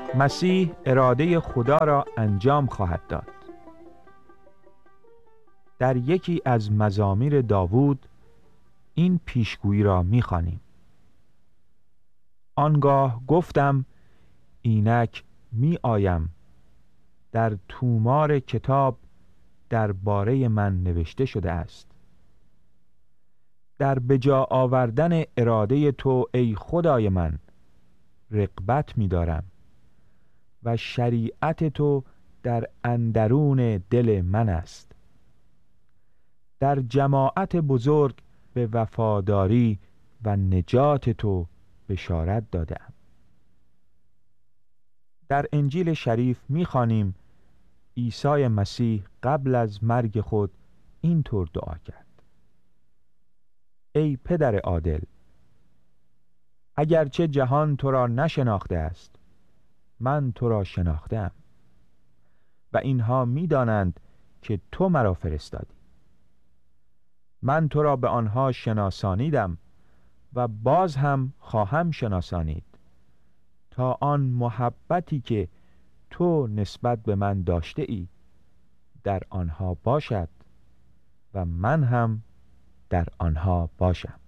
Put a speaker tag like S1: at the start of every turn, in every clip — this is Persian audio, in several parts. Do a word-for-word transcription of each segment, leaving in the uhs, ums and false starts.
S1: مسیح اراده خدا را انجام خواهد داد. در یکی از مزامیر داوود این پیشگویی را می‌خوانیم: آنگاه گفتم اینک می آیم، در تومار کتاب در باره من نوشته شده است. در بجا آوردن اراده تو ای خدای من رغبت می دارم و شریعت تو در اندرون دل من است. در جماعت بزرگ به وفاداری و نجات تو بشارت دادم. در انجیل شریف می‌خوانیم عیسی مسیح قبل از مرگ خود اینطور دعا کرد: ای پدر عادل، اگرچه جهان تو را نشناخته است، من تو را شناختم و اینها می‌دانند که تو مرا فرستادی. من تو را به آنها شناسانیدم و باز هم خواهم شناسانید، تا آن محبتی که تو نسبت به من داشته ای در آنها باشد و من هم در آنها باشم.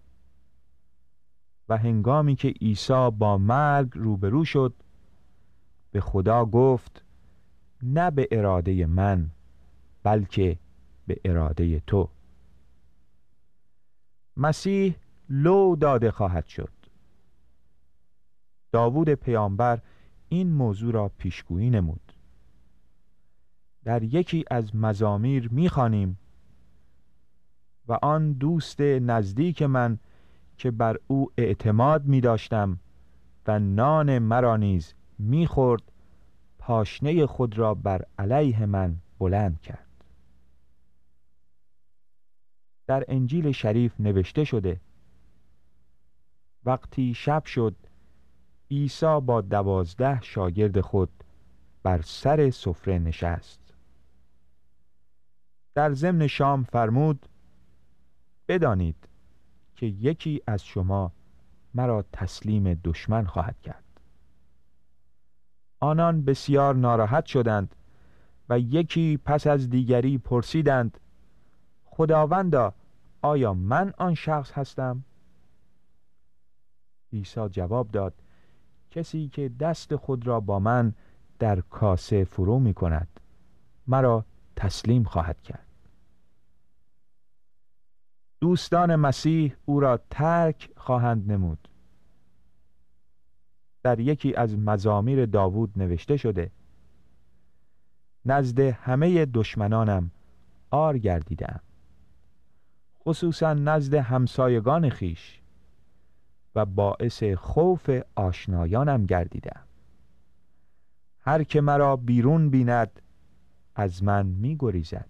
S1: و هنگامی که عیسی با مرگ روبرو شد، به خدا گفت: نه به اراده من بلکه به اراده تو. مسیح لو داده خواهد شد. داوود پیامبر این موضوع را پیشگویی نمود. در یکی از مزامیر می‌خوانیم: و آن دوست نزدیک من که بر او اعتماد می‌داشتم و نان مرا نیز می‌خورد، پاشنه خود را بر علیه من بلند کرد. در انجیل شریف نوشته شده: وقتی شب شد، عیسی با دوازده شاگرد خود بر سر سفره نشست. در ضمن شام فرمود: بدانید که یکی از شما مرا تسلیم دشمن خواهد کرد. آنان بسیار ناراحت شدند و یکی پس از دیگری پرسیدند: خداوندا، آیا من آن شخص هستم؟ عیسی جواب داد: کسی که دست خود را با من در کاسه فرو می کند مرا تسلیم خواهد کرد. دوستان مسیح او را ترک خواهند نمود. در یکی از مزامیر داوود نوشته شده: نزد همه دشمنانم عار گردیدم، خصوصا نزد همسایگان خیش، و باعث خوف آشنایانم گردیدم. هر که مرا بیرون بیند از من می گریزد.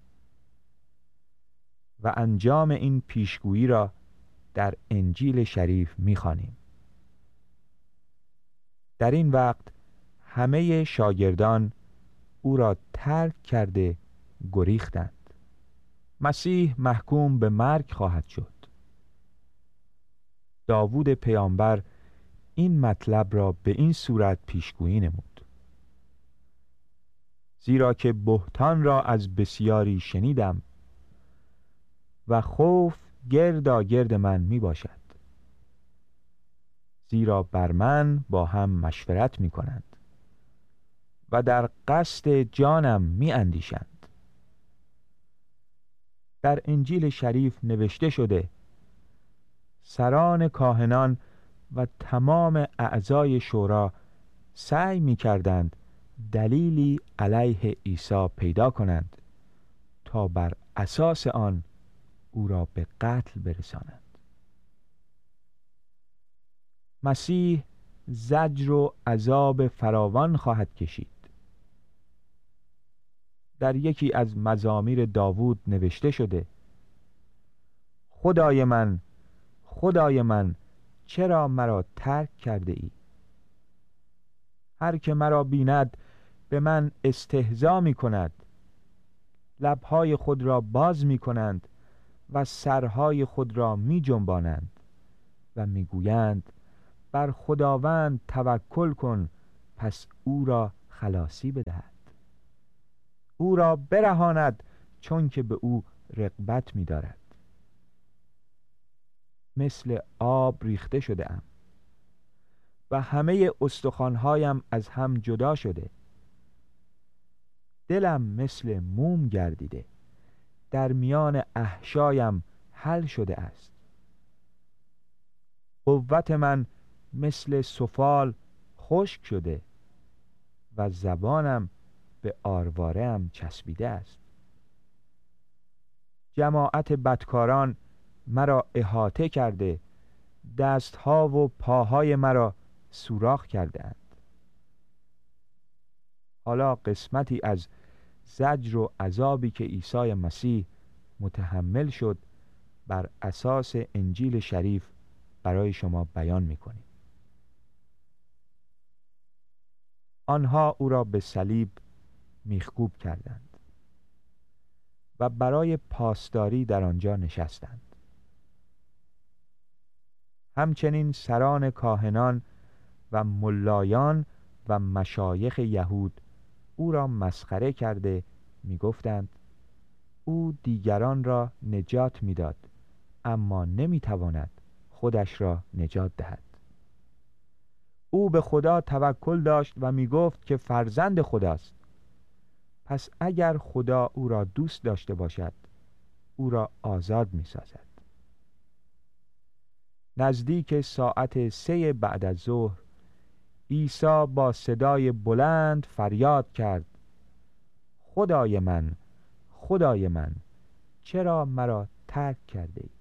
S1: و انجام این پیشگویی را در انجیل شریف می خوانیم. در این وقت همه شاگردان او را ترک کرده گریختند. مسیح محکوم به مرگ خواهد شد. داوود پیامبر این مطلب را به این صورت پیشگویی نمود: زیرا که بهتان را از بسیاری شنیدم و خوف گردا گرد من می باشد، زیرا بر من با هم مشورت می کنند و در قصد جانم می اندیشند. در انجیل شریف نوشته شده: سران کاهنان و تمام اعضای شورا سعی می کردند دلیلی علیه عیسی پیدا کنند تا بر اساس آن او را به قتل برسانند. مسیح زجر و عذاب فراوان خواهد کشید. در یکی از مزامیر داوود نوشته شده: خدای من، خدای من، چرا مرا ترک کرده ای؟ هر که مرا بیند به من استهزا می کند، لبهای خود را باز می کنند و سرهای خود را می جنبانند و می گویند بر خداوند توکل کن پس او را خلاصی بدهد، او را برهاند چون که به او رغبت می دارد. مثل آب ریخته شده ام و همه استخوان‌هایم از هم جدا شده. دلم مثل موم گردیده، در میان احشایم حل شده است. قوت من مثل سفال خشک شده و زبانم به آرواره‌ام چسبیده است. جماعت بدکاران مرا احاطه کرده، دستها و پاهای مرا سوراخ کرده اند. حالا قسمتی از زجر و عذابی که عیسی مسیح متحمل شد بر اساس انجیل شریف برای شما بیان می‌کنیم. آنها او را به صلیب میخکوب کردند و برای پاسداری در آنجا نشستند. همچنین سران کاهنان و ملایان و مشایخ یهود او را مسخره کرده میگفتند او دیگران را نجات میداد، اما نمیتواند خودش را نجات دهد. او به خدا توکل داشت و میگفت که فرزند خداست. پس اگر خدا او را دوست داشته باشد، او را آزاد میسازد. نزدیک ساعت سه بعد از ظهر عیسی با صدای بلند فریاد کرد: خدای من، خدای من، چرا مرا ترک کرده ای؟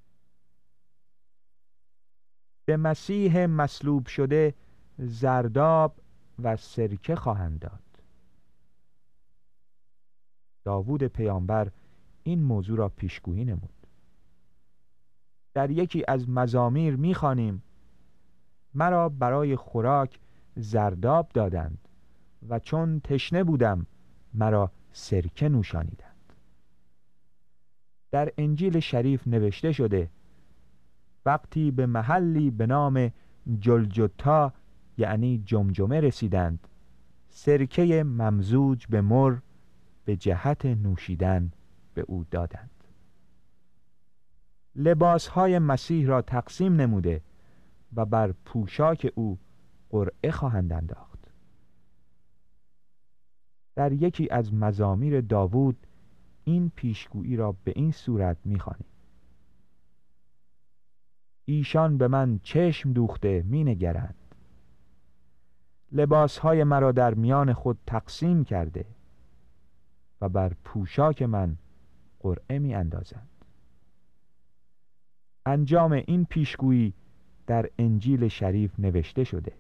S1: به مسیح مصلوب شده زرداب و سرکه خواهند داد. داوود پیامبر این موضوع را پیشگویی نمود. در یکی از مزامیر می‌خوانیم: مرا برای خوراک زرداب دادند و چون تشنه بودم مرا سرکه نوشانیدند. در انجیل شریف نوشته شده: وقتی به محلی به نام جلجتا یعنی جمجمه رسیدند، سرکه ممزوج به مر به جهت نوشیدن به او دادند. لباسهای مسیح را تقسیم نموده و بر پوشاک او قرعه خواهند انداخت. در یکی از مزامیر داوود این پیشگویی را به این صورت می‌خوانیم: ایشان به من چشم دوخته می نگرند، لباسهای مرا در میان خود تقسیم کرده و بر پوشاک من قرعه می اندازند. انجام این پیشگویی در انجیل شریف نوشته شده.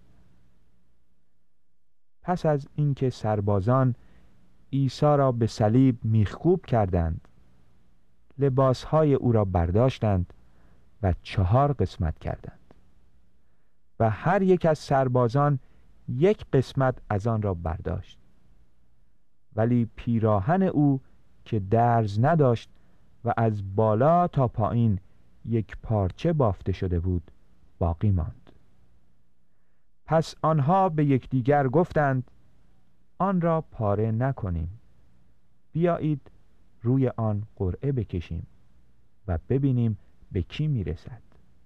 S1: پس از اینکه سربازان عیسی را به صلیب میخکوب کردند، لباسهای او را برداشتند و چهار قسمت کردند و هر یک از سربازان یک قسمت از آن را برداشت، ولی پیراهن او که درز نداشت و از بالا تا پایین یک پارچه بافته شده بود باقی ماند. پس آنها به یکدیگر گفتند: آن را پاره نکنیم، بیایید روی آن قرعه بکشیم و ببینیم به کی میرسد.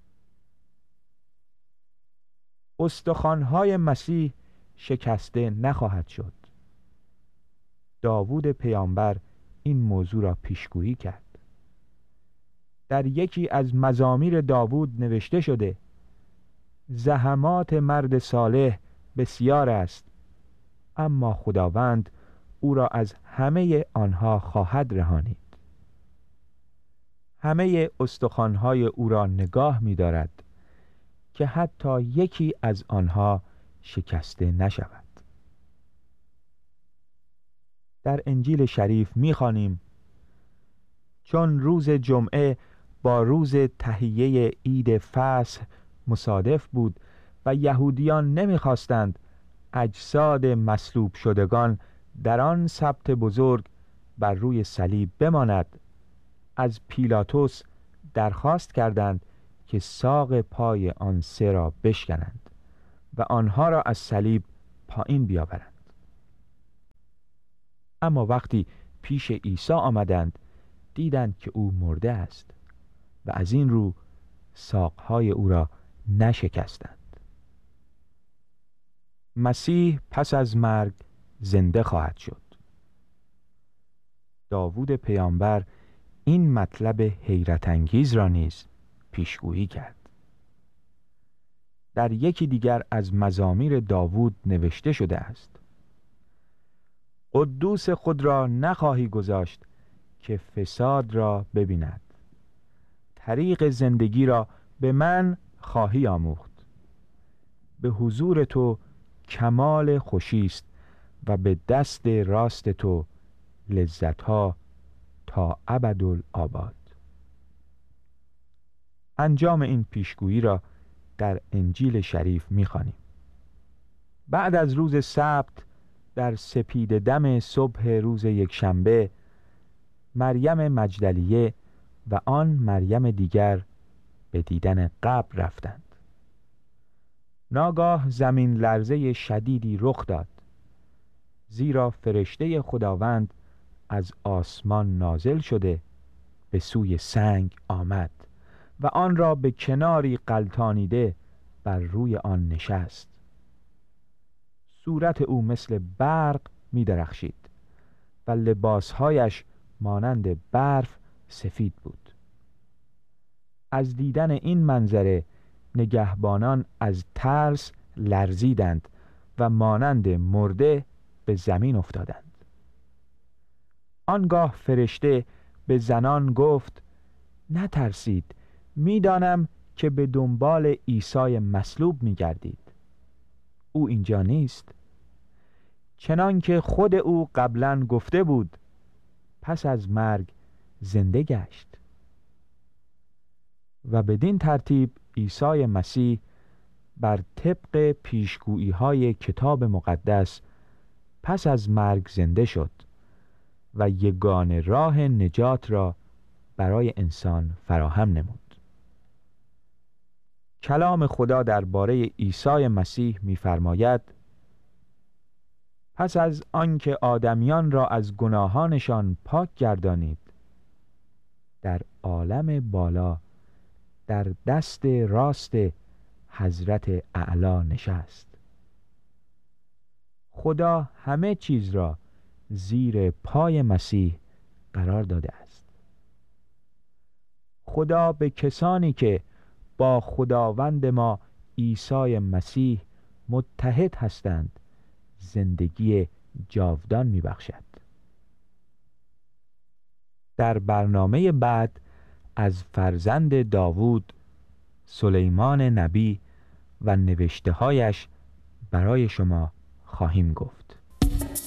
S1: استخوان‌های مسیح شکسته نخواهد شد. داوود پیامبر این موضوع را پیشگویی کرد. در یکی از مزامیر داوود نوشته شده: زحمات مرد صالح بسیار است، اما خداوند او را از همه آنها خواهد رهانید. همه استخوان‌های او را نگاه می‌دارد که حتی یکی از آنها شکسته نشود. در انجیل شریف می‌خوانیم: چون روز جمعه با روز تهیه عید فصح مصادف بود و یهودیان نمی‌خواستند اجساد مصلوب شدگان در آن سبت بزرگ بر روی صلیب بماند، از پیلاطس درخواست کردند که ساق پای آن سه را بشکنند و آنها را از صلیب پایین بیاورند. اما وقتی پیش عیسی آمدند دیدند که او مرده است و از این رو ساقهای او را نشکستند. مسیح پس از مرگ زنده خواهد شد. داوود پیامبر این مطلب حیرت انگیز را نیز پیشگویی کرد. در یکی دیگر از مزامیر داوود نوشته شده است: قدوس خود را نخواهی گذاشت که فساد را ببیند، طریق زندگی را به من خواهی آموخت. به حضور تو کمال خوشی است و به دست راست تو لذتها تا ابدالآباد. انجام این پیشگویی را در انجیل شریف می‌خوانیم. بعد از روز سبت در سپید دم صبح روز یکشنبه، مریم مجدلیه و آن مریم دیگر به دیدن قبر رفتند. ناگاه زمین لرزه شدیدی رخ داد، زیرا فرشته خداوند از آسمان نازل شده به سوی سنگ آمد و آن را به کناری غلتانیده بر روی آن نشست. صورت او مثل برق می درخشید و لباسهایش مانند برف سفید بود. از دیدن این منظره نگهبانان از ترس لرزیدند و مانند مرده به زمین افتادند. آنگاه فرشته به زنان گفت: نترسید، میدانم که به دنبال عیسی مصلوب می‌گردید. او اینجا نیست، چنان که خود او قبلا گفته بود پس از مرگ زنده گشت. و بدین ترتیب عیسی مسیح بر طبق پیشگویی‌های کتاب مقدس پس از مرگ زنده شد و یگانه راه نجات را برای انسان فراهم نمود. کلام خدا درباره عیسی مسیح می‌فرماید: پس از آنکه آدمیان را از گناهانشان پاک گردانید، در عالم بالا در دست راست حضرت اعلی نشست. خدا همه چیز را زیر پای مسیح قرار داده است. خدا به کسانی که با خداوند ما عیسی مسیح متحد هستند زندگی جاودان میبخشد. در برنامه بعد از فرزند داوود، سلیمان نبی و نوشته‌هایش برای شما خواهیم گفت.